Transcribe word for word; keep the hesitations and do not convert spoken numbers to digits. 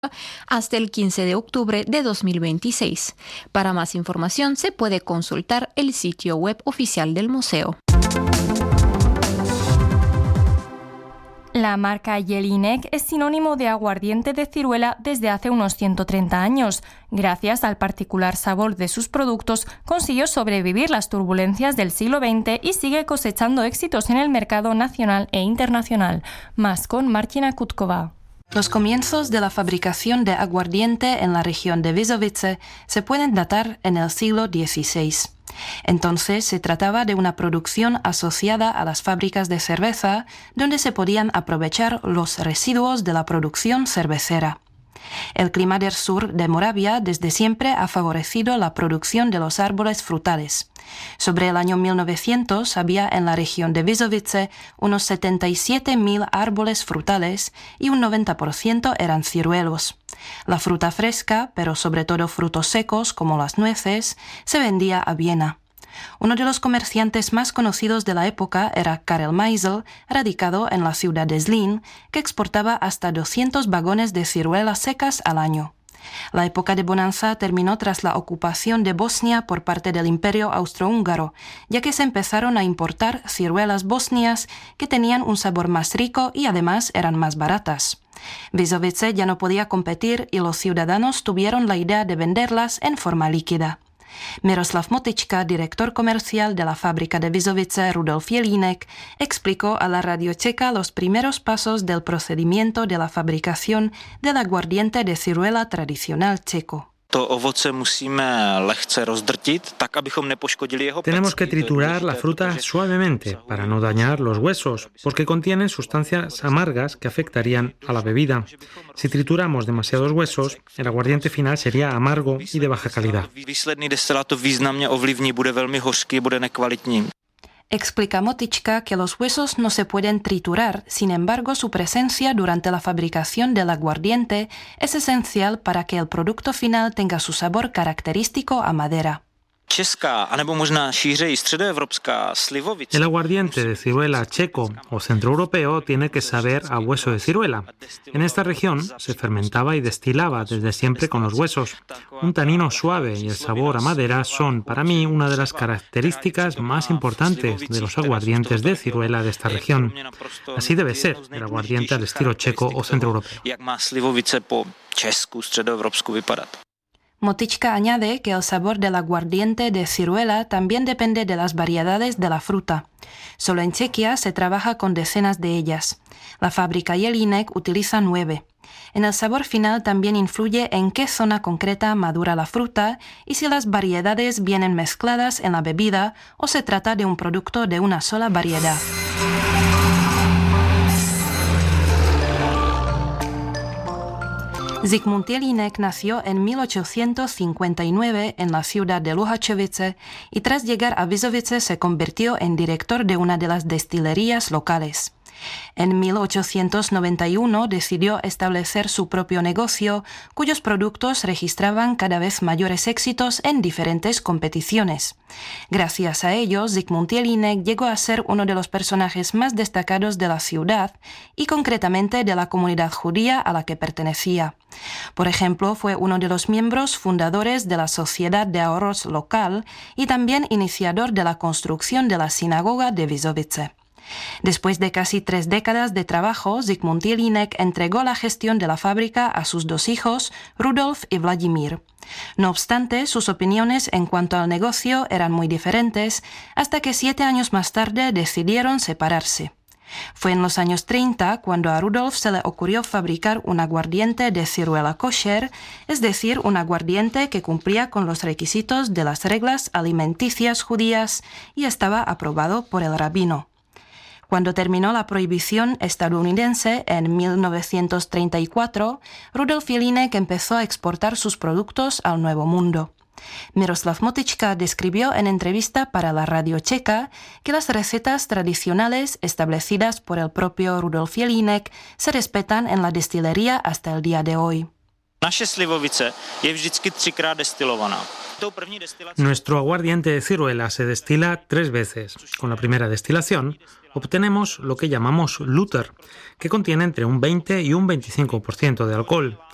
hasta el quince de octubre de dos mil veintiséis. Para más información se puede consultar el sitio web oficial del museo. La marca Jelinek es sinónimo de aguardiente de ciruela desde hace unos ciento treinta años. Gracias al particular sabor de sus productos, consiguió sobrevivir las turbulencias del siglo veinte y sigue cosechando éxitos en el mercado nacional e internacional. Más con Martina Kutkova. Los comienzos de la fabricación de aguardiente en la región de Vizovice se pueden datar en el siglo dieciséis. Entonces se trataba de una producción asociada a las fábricas de cerveza, donde se podían aprovechar los residuos de la producción cervecera. El clima del sur de Moravia desde siempre ha favorecido la producción de los árboles frutales. Sobre el año mil novecientos había en la región de Vizovice unos setenta y siete mil árboles frutales y un noventa por ciento eran ciruelos. La fruta fresca, pero sobre todo frutos secos como las nueces, se vendía a Viena. Uno de los comerciantes más conocidos de la época era Karel Meisel, radicado en la ciudad de Zlín, que exportaba hasta doscientos vagones de ciruelas secas al año. La época de bonanza terminó tras la ocupación de Bosnia por parte del Imperio Austrohúngaro, ya que se empezaron a importar ciruelas bosnias que tenían un sabor más rico y además eran más baratas. Vizovice ya no podía competir y los ciudadanos tuvieron la idea de venderlas en forma líquida. Miroslav Motička, director comercial de la fábrica de Vizovice Rudolf Jelínek, explicó a la Radio Checa los primeros pasos del procedimiento de la fabricación del aguardiente de ciruela tradicional checo. Tenemos que triturar la fruta suavemente para no dañar los huesos, porque contienen sustancias amargas que afectarían a la bebida. Si trituramos demasiados huesos, el aguardiente final sería amargo y de baja calidad. Explica Motička que los huesos no se pueden triturar, sin embargo su presencia durante la fabricación del aguardiente es esencial para que el producto final tenga su sabor característico a madera. El aguardiente de ciruela checo o centroeuropeo tiene que saber a hueso de ciruela. En esta región se fermentaba y destilaba desde siempre con los huesos. Un tanino suave y el sabor a madera son para mí una de las características más importantes de los aguardientes de ciruela de esta región. Así debe ser el aguardiente al estilo checo o centroeuropeo. Motička añade que el sabor del aguardiente de ciruela también depende de las variedades de la fruta. Solo en Chequia se trabaja con decenas de ellas. La fábrica Jelínek utiliza nueve. En el sabor final también influye en qué zona concreta madura la fruta y si las variedades vienen mezcladas en la bebida o se trata de un producto de una sola variedad. Zikmund Jelínek nació en mil ochocientos cincuenta y nueve en la ciudad de Luhačovice y tras llegar a Vizovice se convirtió en director de una de las destilerías locales. En mil ochocientos noventa y uno decidió establecer su propio negocio, cuyos productos registraban cada vez mayores éxitos en diferentes competiciones. Gracias a ellos, Zikmund Jelínek llegó a ser uno de los personajes más destacados de la ciudad y concretamente de la comunidad judía a la que pertenecía. Por ejemplo, fue uno de los miembros fundadores de la Sociedad de Ahorros local y también iniciador de la construcción de la sinagoga de Vizovice. Después de casi tres décadas de trabajo, Zikmund Jelínek entregó la gestión de la fábrica a sus dos hijos, Rudolf y Vladimir. No obstante, sus opiniones en cuanto al negocio eran muy diferentes, hasta que siete años más tarde decidieron separarse. Fue en los años treinta cuando a Rudolf se le ocurrió fabricar un aguardiente de ciruela kosher, es decir, un aguardiente que cumplía con los requisitos de las reglas alimenticias judías y estaba aprobado por el rabino. Cuando terminó la prohibición estadounidense en mil novecientos treinta y cuatro, Rudolf Jelínek empezó a exportar sus productos al Nuevo Mundo. Miroslav Motička describió en entrevista para la Radio Checa que las recetas tradicionales establecidas por el propio Rudolf Jelínek se respetan en la destilería hasta el día de hoy. Nuestro aguardiente de ciruela se destila tres veces. Con la primera destilación obtenemos lo que llamamos lúter, que contiene entre un veinte y un veinticinco por ciento de alcohol.